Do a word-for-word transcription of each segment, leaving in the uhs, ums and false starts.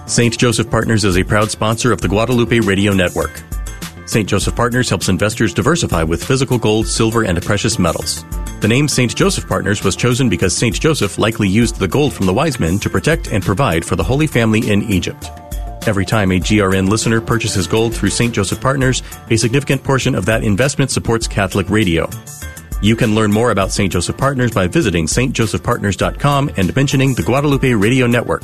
Saint Joseph Partners is a proud sponsor of the Guadalupe Radio Network. Saint Joseph Partners helps investors diversify with physical gold, silver, and precious metals. The name Saint Joseph Partners was chosen because Saint Joseph likely used the gold from the wise men to protect and provide for the Holy Family in Egypt. Every time a G R N listener purchases gold through Saint Joseph Partners, a significant portion of that investment supports Catholic radio. You can learn more about Saint Joseph Partners by visiting s t joseph partners dot com and mentioning the Guadalupe Radio Network.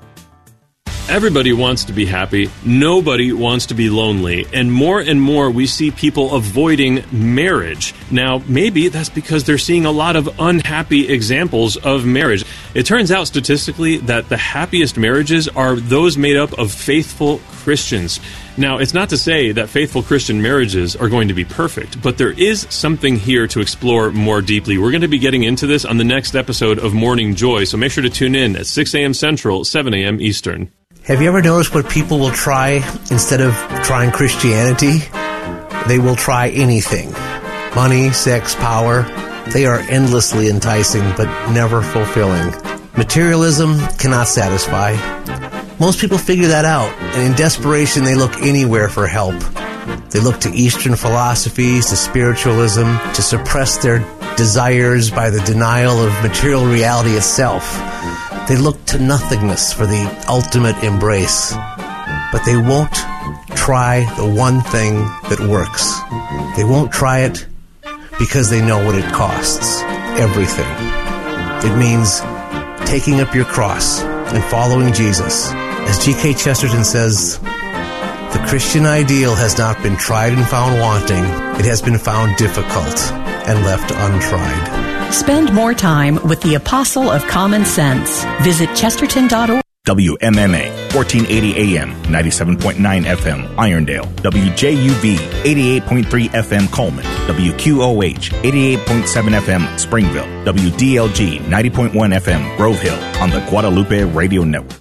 Everybody wants to be happy. Nobody wants to be lonely. And more and more we see people avoiding marriage. Now, maybe that's because they're seeing a lot of unhappy examples of marriage. It turns out statistically that the happiest marriages are those made up of faithful Christians. Now, it's not to say that faithful Christian marriages are going to be perfect, but there is something here to explore more deeply. We're going to be getting into this on the next episode of Morning Joy, so make sure to tune in at six a.m. Central, seven a.m. Eastern. Have you ever noticed what people will try instead of trying Christianity? They will try anything. Money, sex, power. They are endlessly enticing but never fulfilling. Materialism cannot satisfy. Most people figure that out, and in desperation they look anywhere for help. They look to Eastern philosophies, to spiritualism, to suppress their desires by the denial of material reality itself. They look to nothingness for the ultimate embrace, but they won't try the one thing that works. They won't try it because they know what it costs. Everything. It means taking up your cross and following Jesus. As G K Chesterton says, the Christian ideal has not been tried and found wanting. It has been found difficult and left untried. Spend more time with the Apostle of Common Sense. Visit chesterton dot org. W M M A, fourteen eighty A M, ninety-seven point nine F M, Irondale. W J U V, eighty-eight point three F M, Coleman. W Q O H, eighty-eight point seven F M, Springville. W D L G, ninety point one F M, Grove Hill, on the Guadalupe Radio Network.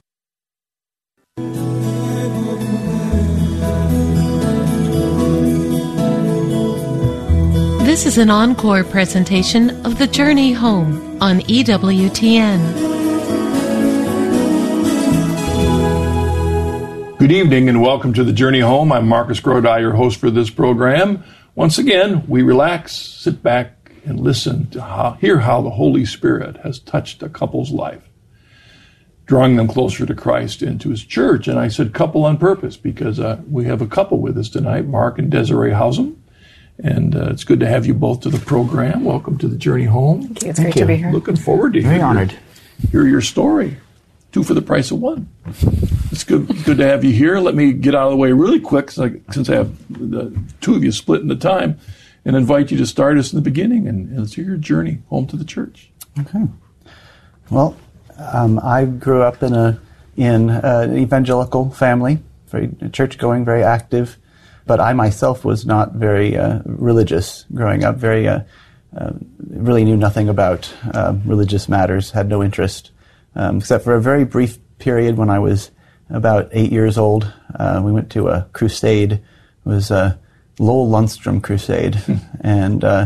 This is an encore presentation of The Journey Home on E W T N. Good evening and welcome to The Journey Home. I'm Marcus Grodi, your host for this program. Once again, we relax, sit back, and listen to how, hear how the Holy Spirit has touched a couple's life, drawing them closer to Christ and to His church. And I said couple on purpose because uh, we have a couple with us tonight, Mark and Desiree Hausum. And uh, it's good to have you both to the program. Welcome to The Journey Home. Thank you. It's Thank great you. to be here. Looking forward to Very hear, honored. hear your story. Two for the price of one. It's good good to have you here. Let me get out of the way really quick since I have the two of you split in the time and invite you to start us in the beginning and, and let's hear your journey home to the church. Okay. Well, um, I grew up in a in an evangelical family, very church-going, very active. But I myself was not very uh, religious growing up, very, uh, uh, really knew nothing about uh, religious matters, had no interest, um, except for a very brief period when I was about eight years old. Uh, we went to a crusade. It was a Lowell Lundstrom crusade, and uh,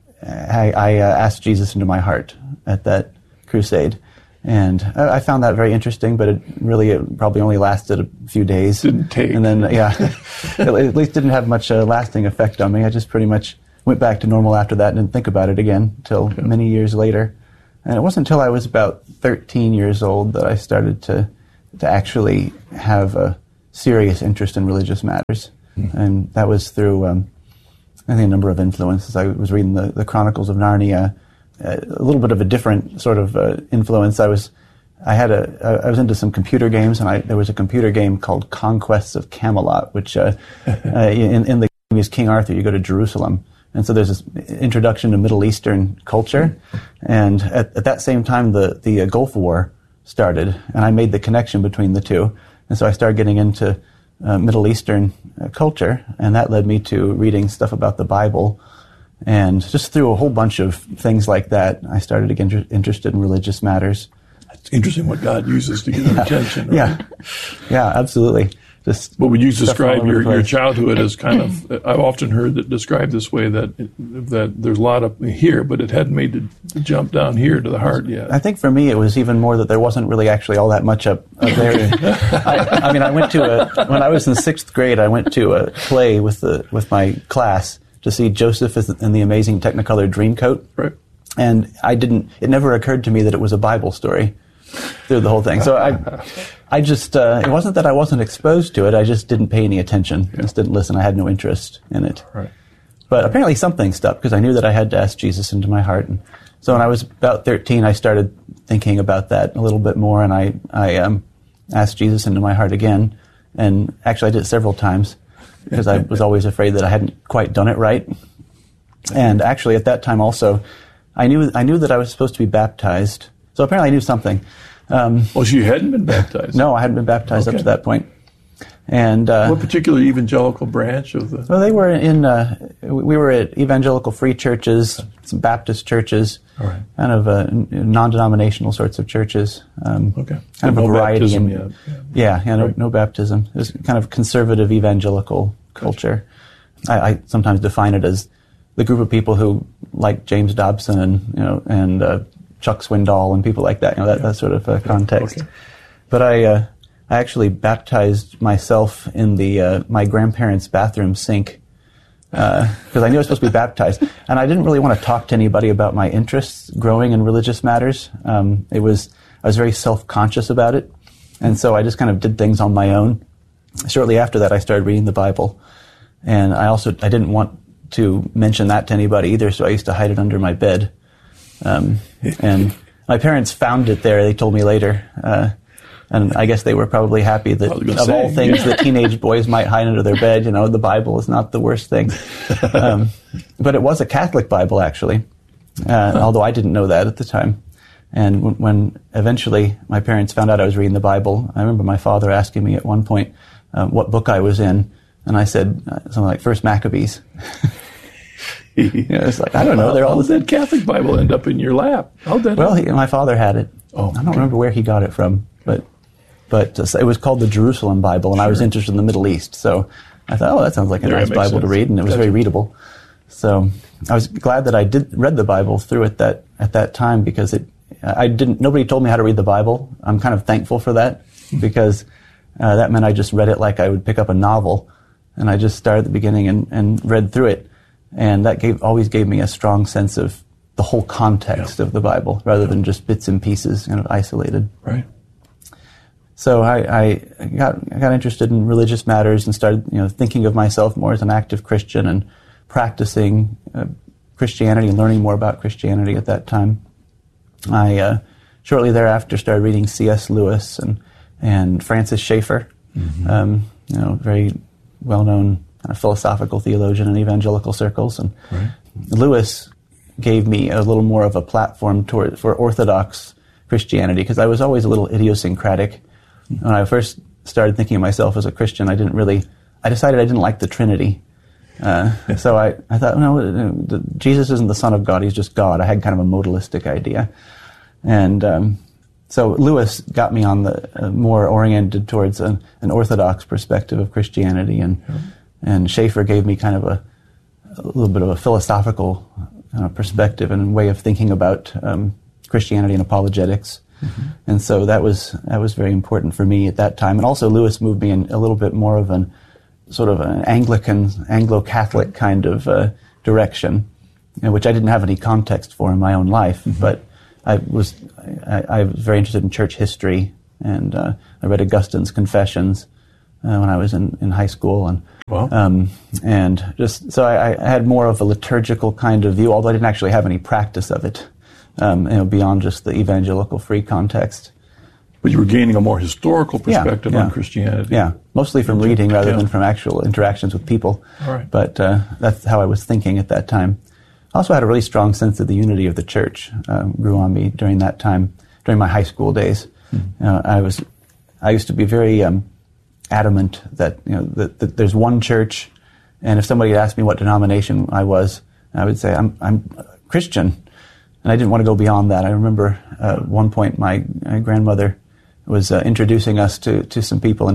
I, I uh, asked Jesus into my heart at that crusade. And I found that very interesting, but it really it probably only lasted a few days. Didn't take. And then, yeah, at least didn't have much uh, lasting effect on me. I just pretty much went back to normal after that and didn't think about it again until okay. many years later. And it wasn't until I was about thirteen years old that I started to to actually have a serious interest in religious matters. Mm-hmm. And that was through, um, I think, a number of influences. I was reading the, the Chronicles of Narnia, a little bit of a different sort of uh, influence. I was, I had a, I was into some computer games, and I, there was a computer game called Conquests of Camelot, which uh, uh, in, in the game is King Arthur. You go to Jerusalem, and so there's this introduction to Middle Eastern culture, and at, at that same time, the the uh, Gulf War started, and I made the connection between the two, and so I started getting into uh, Middle Eastern uh, culture, and that led me to reading stuff about the Bible. And just through a whole bunch of things like that, I started to get inter- interested in religious matters. It's interesting what God uses to get yeah. our attention. Right? Yeah, yeah, absolutely. Just What would you stuff all describe over your, the your place. childhood as kind of, I've often heard it described this way, that that there's a lot up here, but it hadn't made the, the jump down here to the heart yet. I think for me it was even more that there wasn't really actually all that much up, up there. I, I mean, I went to a, when I was in sixth grade, I went to a play with the with my class to see Joseph in the Amazing Technicolor Dreamcoat. Right. And I didn't, it never occurred to me that it was a Bible story through the whole thing. So I I just, uh, it wasn't that I wasn't exposed to it, I just didn't pay any attention. I just didn't listen. I had no interest in it. Right. But apparently something stuck, because I knew that I had to ask Jesus into my heart. And so when I was about thirteen, I started thinking about that a little bit more, and I, I um, asked Jesus into my heart again. And actually I did it several times, because I was always afraid that I hadn't quite done it right. And actually at that time also, I knew I knew that I was supposed to be baptized. So apparently I knew something. Um, Well, so you hadn't been baptized? no, I hadn't been baptized Okay. up to that point. And uh, What particular evangelical branch of the... well, they were in. Uh, we were at evangelical free churches, some Baptist churches, All right. kind of uh, non-denominational sorts of churches. Um, Okay. Kind of No a variety. baptism in, yet. Yeah, yeah, no, Right. no baptism. It was kind of conservative evangelical culture. I, I sometimes define it as the group of people who like James Dobson and you know and uh, Chuck Swindoll and people like that. You know that, that sort of uh, context. Okay. But I. Uh, I actually baptized myself in the uh, my grandparents' bathroom sink because uh, I knew I was supposed to be baptized, and I didn't really want to talk to anybody about my interests growing in religious matters. Um, it was I was very self-conscious about it, and so I just kind of did things on my own. Shortly after that, I started reading the Bible, and I also I didn't want to mention that to anybody either, so I used to hide it under my bed. Um, and my parents found it there. They told me later. Uh, And I guess they were probably happy that I was gonna of say, all things yeah. that teenage boys might hide under their bed, you know, the Bible is not the worst thing. Um, but it was a Catholic Bible, actually, uh, although I didn't know that at the time. And when, when eventually my parents found out I was reading the Bible, I remember my father asking me at one point um, what book I was in, and I said uh, something like First Maccabees. You know, it's like, I don't know, they're all How the did that Catholic Bible end up in your lap? How did Well, it? he, my father had it. Oh, I don't okay. remember where he got it from, but but uh, it was called the Jerusalem Bible, and I was interested in the Middle East, so I thought, oh, that sounds like a Yeah, nice it makes Bible to sense. read, and it was Gotcha. very readable. So I was glad that I did read the Bible through at that at that time because it I didn't nobody told me how to read the Bible. I'm kind of thankful for that because uh, that meant I just read it like I would pick up a novel, and I just started at the beginning and, and read through it, and that gave always gave me a strong sense of the whole context Yeah. of the Bible rather than just bits and pieces, kind of isolated. Right. So I, I got I got interested in religious matters and started, you know, thinking of myself more as an active Christian and practicing uh, Christianity and learning more about Christianity at that time. I uh, shortly thereafter started reading C S Lewis and and Francis Schaeffer, Mm-hmm. um, you know, very well-known kind of philosophical theologian in evangelical circles. And Right. Lewis gave me a little more of a platform toward for Orthodox Christianity because I was always a little idiosyncratic. When I first started thinking of myself as a Christian, I didn't really, I decided I didn't like the Trinity. Uh, so I, I thought, no, the, Jesus isn't the Son of God, he's just God. I had kind of a modalistic idea. And um, so Lewis got me on the uh, more oriented towards an, an Orthodox perspective of Christianity, and Yeah. and Schaeffer gave me kind of a, a little bit of a philosophical uh, perspective and way of thinking about um, Christianity and apologetics. Mm-hmm. And so that was that was very important for me at that time. And also Lewis moved me in a little bit more of an sort of an Anglican, Anglo-Catholic kind of uh, direction, you know, which I didn't have any context for in my own life. Mm-hmm. But I was I, I was very interested in church history, and uh, I read Augustine's Confessions uh, when I was in, in high school, and Wow. um, and just so I, I had more of a liturgical kind of view, although I didn't actually have any practice of it. Um, you know, beyond just the evangelical free context. But you were gaining a more historical Yeah, perspective yeah. on Christianity. Yeah, mostly from reading rather Yeah. than from actual interactions with people. All right. But uh, that's how I was thinking at that time. I also had a really strong sense of the unity of the church um, grew on me during that time, during my high school days. Mm-hmm. Uh, I was, I used to be very um, adamant that you know that, that there's one church, and if somebody had asked me what denomination I was, I would say I'm I'm Christian. And I didn't want to go beyond that. I remember uh, one point my, my grandmother was uh, introducing us to, to some people, and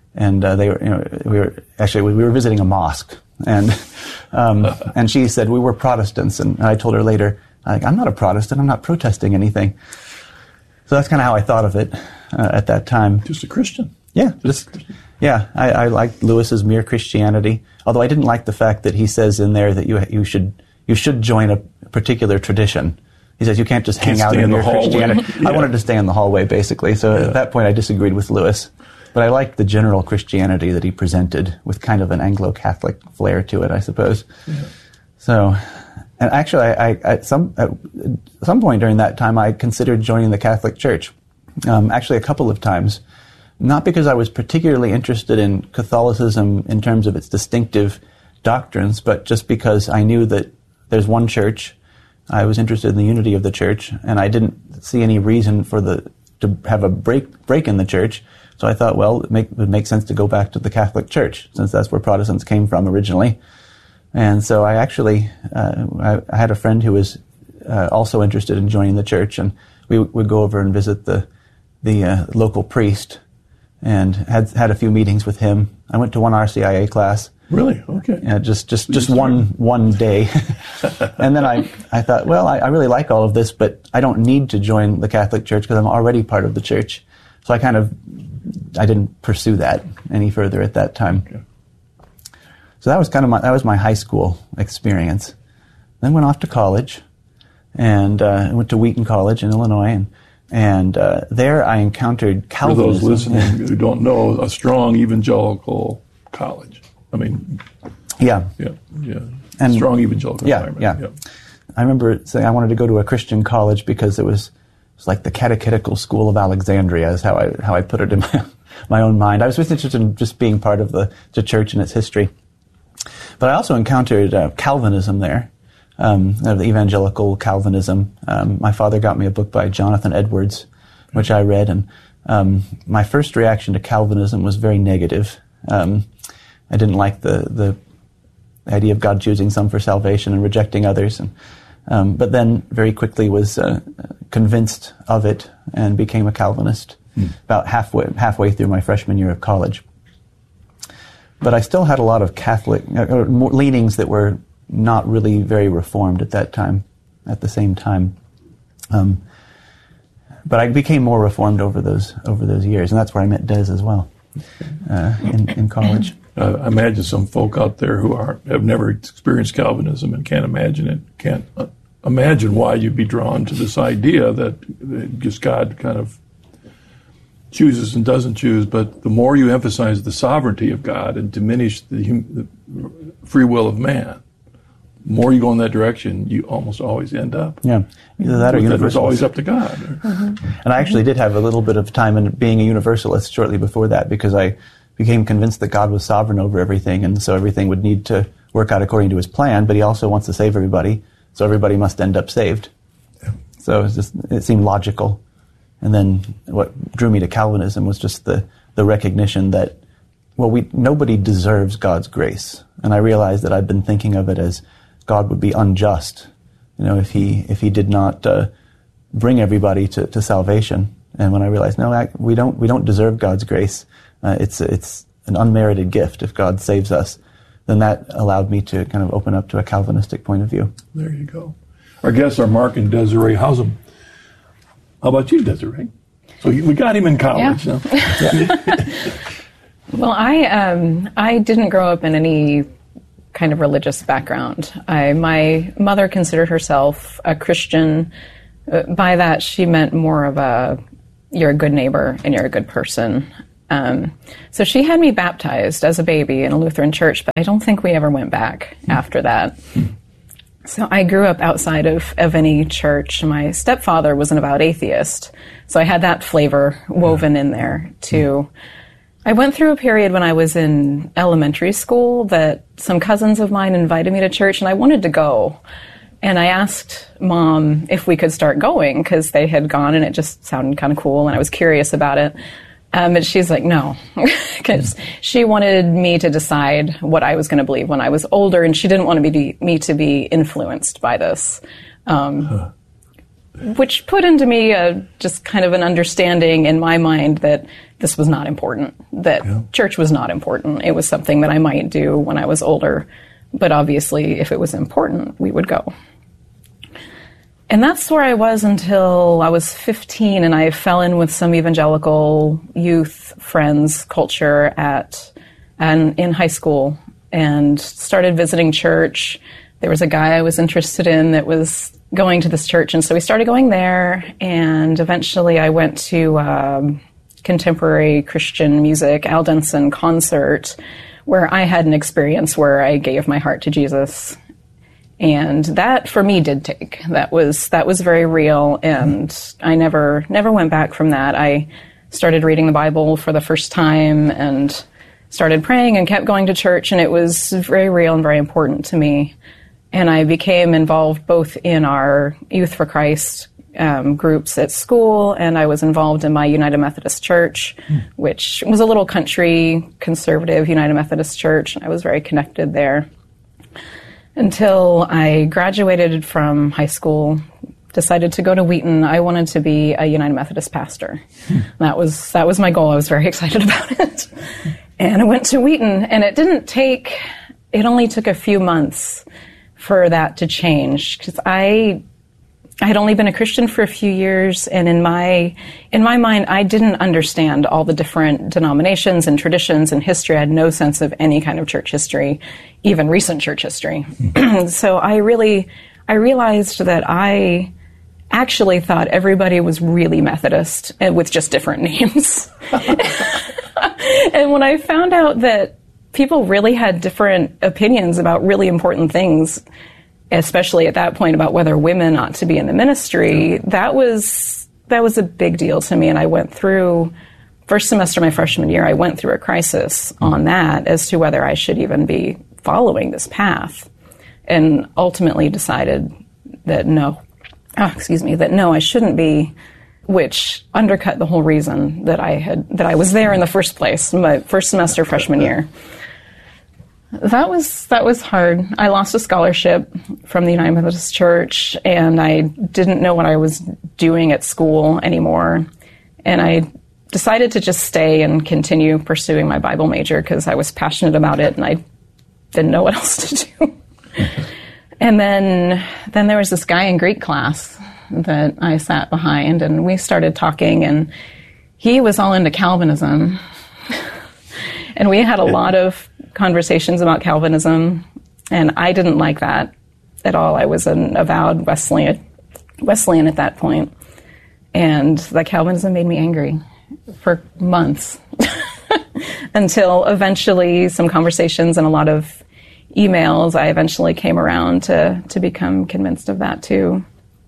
and uh, they were, you know, we were actually we were visiting a mosque, and um, and she said we were Protestants, and I told her later, like, I'm not a Protestant, I'm not protesting anything. So that's kind of how I thought of it uh, at that time. Just a Christian. Yeah, just yeah. I, I liked Lewis's Mere Christianity, although I didn't like the fact that he says in there that you you should you should join a particular tradition. He says you can't just can't hang out in your Christianity. Yeah. I wanted to stay in the hallway, basically. So yeah. At that point, I disagreed with Lewis. But I liked the general Christianity that he presented with kind of an Anglo-Catholic flair to it, I suppose. Yeah. So, and actually, I, I, at some at some point during that time, I considered joining the Catholic Church. Um, actually, a couple of times. Not because I was particularly interested in Catholicism in terms of its distinctive doctrines, but just because I knew that there's one church. I was interested in the unity of the church, and I didn't see any reason for the to have a break break in the church. So I thought, well, it, make, it would make sense to go back to the Catholic Church, since that's where Protestants came from originally. And so I actually, uh, I, I had a friend who was uh, also interested in joining the church, and we would go over and visit the the uh, local priest, and had had a few meetings with him. I went to one R C I A class. Really? Okay. Yeah, just just, just one one day. And then I, I thought, well, I, I really like all of this, but I don't need to join the Catholic Church because I'm already part of the church. So I kind of, I didn't pursue that any further at that time. Okay. So that was kind of my, that was my high school experience. Then went off to college, and uh, went to Wheaton College in Illinois, and And uh, there I encountered Calvinism. For those listening who don't know, a strong evangelical college. I mean, yeah, yeah, yeah, and strong evangelical yeah, environment. Yeah, yeah. I remember saying I wanted to go to a Christian college because it was, it was like the catechetical school of Alexandria, is how I how I put it in my my own mind. I was just interested in just being part of the, the church and its history. But I also encountered uh, Calvinism there. Um, the evangelical Calvinism. Um, my father got me a book by Jonathan Edwards, which I read, and um, my first reaction to Calvinism was very negative. Um, I didn't like the, the idea of God choosing some for salvation and rejecting others, and, um, but then very quickly was uh, convinced of it and became a Calvinist hmm. about halfway halfway through my freshman year of college. But I still had a lot of Catholic uh, more leanings that were not really very reformed at that time, at the same time. Um, but I became more reformed over those over those years, and that's where I met Des as well, uh, in, in college. Uh, I imagine some folk out there who are have never experienced Calvinism and can't imagine it, can't uh, imagine why you'd be drawn to this idea that, that just God kind of chooses and doesn't choose, but the more you emphasize the sovereignty of God and diminish the, hum, the free will of man, the more you go in that direction, you almost always end up. Yeah, either that or universalist. It's always up to God. Mm-hmm. And I actually did have a little bit of time in being a universalist shortly before that, because I became convinced that God was sovereign over everything, and so everything would need to work out according to his plan, but he also wants to save everybody, so everybody must end up saved. Yeah. So it, was just, it seemed logical. And then what drew me to Calvinism was just the, the recognition that, well, we nobody deserves God's grace. And I realized that I'd been thinking of it as God would be unjust, you know, if he if he did not uh, bring everybody to, to salvation. And when I realized, no, I, we don't we don't deserve God's grace. Uh, it's it's an unmerited gift if God saves us. Then that allowed me to kind of open up to a Calvinistic point of view. There you go. Our guests are Mark and Desiree Hausum. How about you, Desiree? So we got him in college. Yeah. Now. Yeah. Well, I um, I didn't grow up in any kind of religious background. I, my mother considered herself a Christian. Uh, by that, she meant more of a, you're a good neighbor and you're a good person. Um, so she had me baptized as a baby in a Lutheran church, but I don't think we ever went back mm. after that. Mm. So I grew up outside of, of any church. My stepfather was an avowed atheist, so I had that flavor woven yeah. in there, too. Mm. I went through a period when I was in elementary school that some cousins of mine invited me to church, and I wanted to go. And I asked Mom if we could start going, because they had gone, and it just sounded kind of cool, and I was curious about it. Um, and she's like, no, because she wanted me to decide what I was going to believe when I was older, and she didn't want me to be, me to be influenced by this. Um, huh. which put into me a, just kind of an understanding in my mind that this was not important, that yeah. church was not important. It was something that I might do when I was older, but obviously if it was important, we would go. And that's where I was until I was fifteen, and I fell in with some evangelical youth friends culture at and in high school and started visiting church. There was a guy I was interested in that was going to this church, and so we started going there, and eventually I went to um, contemporary Christian music, Al Denson concert, where I had an experience where I gave my heart to Jesus. And that for me did take. That was that was very real, and I never never went back from that. I started reading the Bible for the first time and started praying and kept going to church, and it was very real and very important to me. And I became involved both in our Youth for Christ um, groups at school, and I was involved in my United Methodist Church, mm. which was a little country conservative United Methodist church, and I was very connected there. Until I graduated from high school, decided to go to Wheaton. I wanted to be a United Methodist pastor. Hmm. That was that was my goal. I was very excited about it. And I went to Wheaton, and it didn't take, it only took a few months for that to change, because I I had only been a Christian for a few years, and in my in my mind, I didn't understand all the different denominations and traditions and history. I had no sense of any kind of church history, even recent church history. Mm-hmm. So I really, I realized that I actually thought everybody was really Methodist, and with just different names. And when I found out that people really had different opinions about really important things, especially at that point about whether women ought to be in the ministry, that was that was a big deal to me. And I went through, first semester of my freshman year, I went through a crisis on that as to whether I should even be following this path, and ultimately decided that no, oh, excuse me, that no, I shouldn't be, which undercut the whole reason that I had that I was there in the first place, my first semester freshman year. That was that was hard. I lost a scholarship from the United Methodist Church, and I didn't know what I was doing at school anymore. And I decided to just stay and continue pursuing my Bible major because I was passionate about it, and I didn't know what else to do. And then then there was this guy in Greek class that I sat behind, and we started talking, and he was all into Calvinism. And we had a lot of conversations about Calvinism, and I didn't like that at all. I was an avowed Wesleyan, Wesleyan at that point, and the Calvinism made me angry for months until eventually some conversations and a lot of emails, I eventually came around to, to become convinced of that too.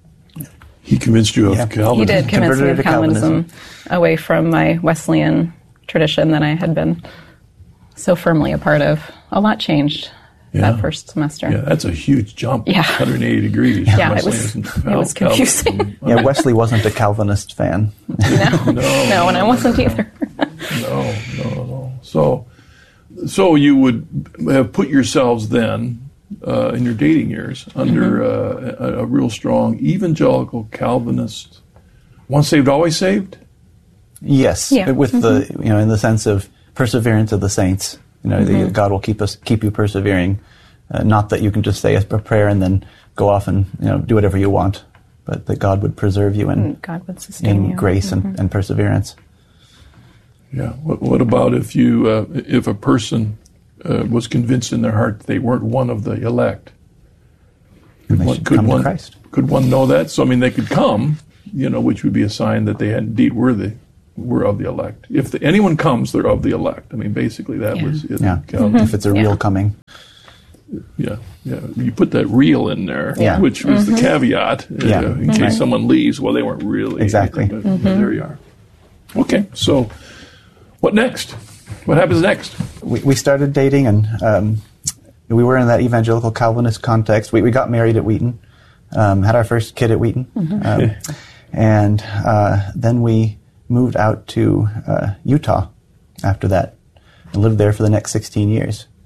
He convinced you of yeah. Calvinism? He did convince me of Calvinism, Calvinism away from my Wesleyan tradition that I had been so firmly a part of. A lot changed yeah. that first semester. Yeah, that's a huge jump. Yeah. one hundred eighty degrees. Yeah, it was, it was confusing. Yeah, Wesley wasn't a Calvinist fan. No, no, no, and I wasn't either. no, no, no. So, so you would have put yourselves then, uh, in your dating years, under mm-hmm. uh, a, a real strong evangelical Calvinist, once saved, always saved? Yes, yeah. with mm-hmm. the, you know, in the sense of perseverance of the saints. You know, mm-hmm. the, God will keep us, keep you persevering. Uh, not that you can just say a prayer and then go off and, you know, do whatever you want, but that God would preserve you in, God would sustain in you. grace mm-hmm. and, and perseverance. Yeah. What, what about if you, uh, if a person uh, was convinced in their heart they weren't one of the elect? And they one, should could come one, to Christ. Could one know that? So I mean, they could come, you know, which would be a sign that they had indeed were the were of the elect. If the, anyone comes, they're of the elect. I mean, basically that yeah. was it. Yeah. Mm-hmm. If it's a real yeah. coming. Yeah, yeah. You put that real in there, yeah. which was mm-hmm. the caveat uh, yeah. in case right. someone leaves. Well, they weren't really exactly. But, mm-hmm. but there you are. Okay, so what next? What happens next? We, we started dating, and um, we were in that evangelical Calvinist context. We, we got married at Wheaton, um, had our first kid at Wheaton, mm-hmm. um, and uh, then we moved out to uh, Utah after that and lived there for the next sixteen years.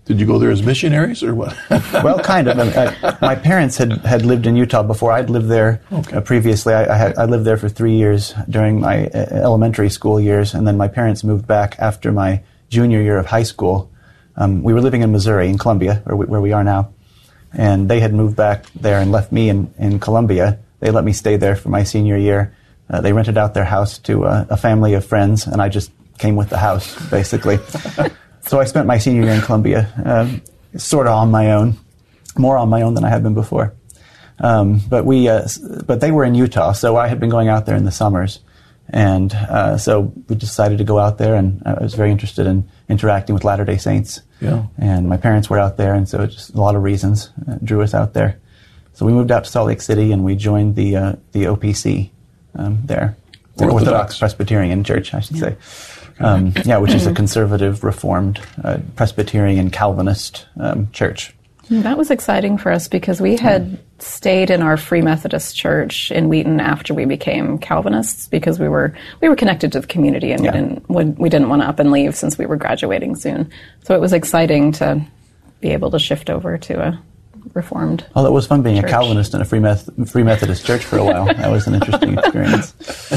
Did you go there as missionaries or what? Well, kind of. I, my parents had, had lived in Utah before. I'd lived there okay. uh, previously. I, I, had, I lived there for three years during my uh, elementary school years, and then my parents moved back after my junior year of high school. Um, we were living in Missouri, in Columbia, where we, where we are now, and they had moved back there and left me in, in Columbia. They let me stay there for my senior year. Uh, they rented out their house to uh, a family of friends, and I just came with the house, basically. So I spent my senior year in Columbia, um, sort of on my own, more on my own than I had been before. Um, but we, uh, but they were in Utah, so I had been going out there in the summers, and uh, so we decided to go out there. And I was very interested in interacting with Latter-day Saints. Yeah. And my parents were out there, and so just a lot of reasons uh, drew us out there. So we moved out to Salt Lake City, and we joined the uh, the O P C um, there, the Orthodox. Orthodox Presbyterian Church, I should yeah. say. Um, yeah, which is a conservative, Reformed, uh, Presbyterian, Calvinist um, church. That was exciting for us because we had stayed in our Free Methodist church in Wheaton after we became Calvinists because we were we were connected to the community and yeah. we didn't we, we didn't want to up and leave since we were graduating soon. So it was exciting to be able to shift over to a Reformed. Well, it was fun being church. a Calvinist in a Free, Meth- Free Methodist church for a while. That was an interesting experience.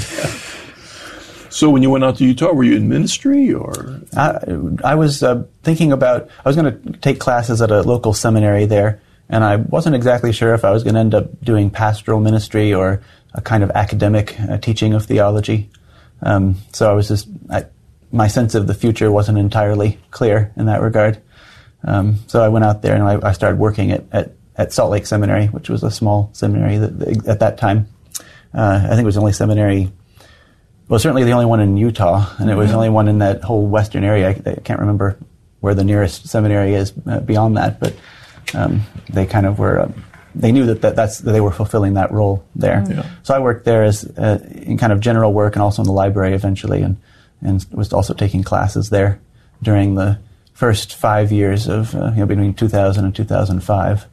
So when you went out to Utah, were you in ministry or? I, I was uh, thinking about, I was going to take classes at a local seminary there, and I wasn't exactly sure if I was going to end up doing pastoral ministry or a kind of academic uh, teaching of theology. Um, so I was just, I, my sense of the future wasn't entirely clear in that regard. Um, so I went out there and I, I started working at, at, at Salt Lake Seminary, which was a small seminary that, at that time. Uh, I think it was the only seminary. Well, certainly the only one in Utah, and it was the only one in that whole western area. I, I can't remember where the nearest seminary is uh, beyond that, but um, they kind of were. Uh, they knew that, that that's that they were fulfilling that role there. Yeah. So I worked there as uh, in kind of general work and also in the library eventually, and and was also taking classes there during the first five years of uh, you know between two thousand and two thousand five.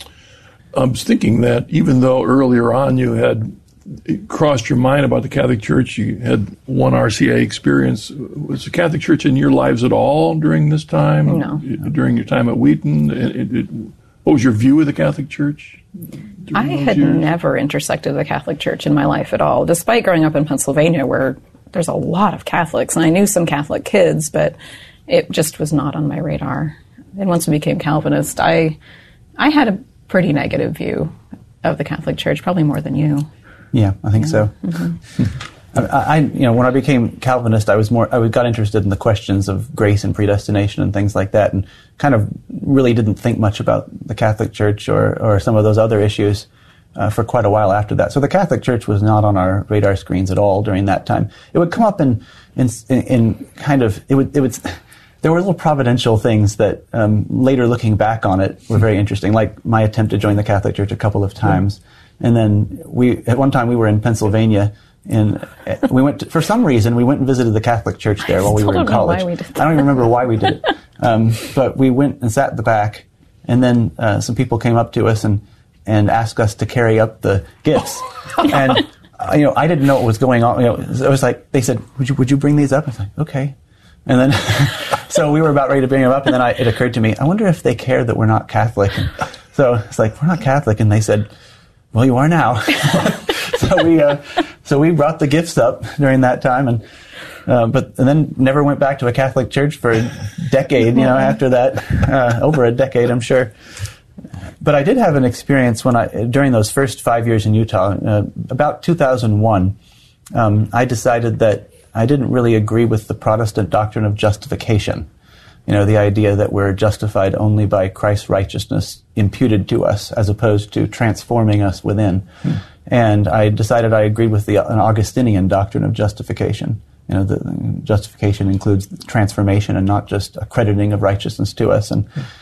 I was thinking that even though earlier on you had it crossed your mind about the Catholic Church, you had one R C A experience. Was the Catholic Church in your lives at all during this time? No. During your time at Wheaton? It, it, it, what was your view of the Catholic Church? I had years? never intersected the Catholic Church in my life at all, despite growing up in Pennsylvania where there's a lot of Catholics, and I knew some Catholic kids, but it just was not on my radar. And once we became Calvinist, I, I had a pretty negative view of the Catholic Church, probably more than you. Yeah, I think yeah. so. Mm-hmm. I, I, you know, when I became Calvinist, I was more, I got interested in the questions of grace and predestination and things like that, and kind of really didn't think much about the Catholic Church or, or some of those other issues uh, for quite a while after that. So the Catholic Church was not on our radar screens at all during that time. It would come up in, in, in kind of, it would, it would. There were little providential things that um, later looking back on it were very interesting, like my attempt to join the Catholic Church a couple of times. Yeah. And then we, at one time we were in Pennsylvania, and we went to, for some reason, we went and visited the Catholic Church there while we were in college. I don't even remember why we did it. Um, but we went and sat at the back, and then uh, some people came up to us and, and asked us to carry up the gifts. And, uh, you know, I didn't know what was going on. You know, it was like, they said, would you, would you bring these up? I was like, okay. And then, so we were about ready to bring them up, and then I, it occurred to me, I wonder if they care that we're not Catholic. And so it's like, we're not Catholic. And they said, well, you are now. so we uh, so we brought the gifts up during that time, and uh, but and then never went back to a Catholic church for a decade. You know, after that, uh, over a decade, I'm sure. But I did have an experience when I during those first five years in Utah, uh, about two thousand one. Um, I decided that I didn't really agree with the Protestant doctrine of justification. You know, the idea that we're justified only by Christ's righteousness imputed to us as opposed to transforming us within. Hmm. And I decided I agreed with the an Augustinian doctrine of justification. You know, the justification includes transformation and not just accrediting of righteousness to us. And hmm.